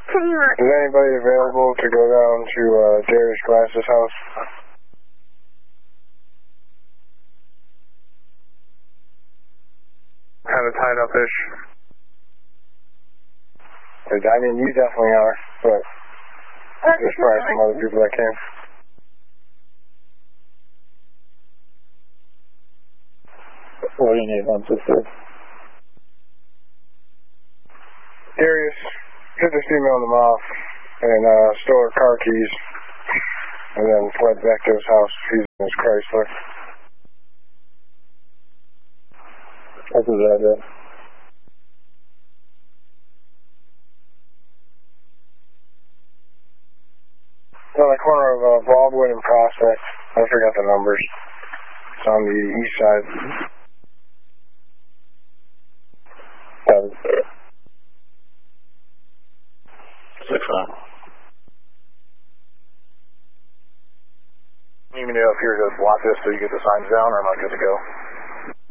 Pretty much. Is anybody available to go down to Darius Glass's house? Kind of tied up-ish. I mean, you definitely are, but there's probably some other people that can. What do you need, 160? Darius, get this email them off and store car keys and then fled back to his house. He's in his Chrysler. What's his address? It's on the corner of Baldwin and Prospect. I forgot the numbers. It's on the east side. 6-9. You mean if you're to block this so you get the signs down, or am I good to go?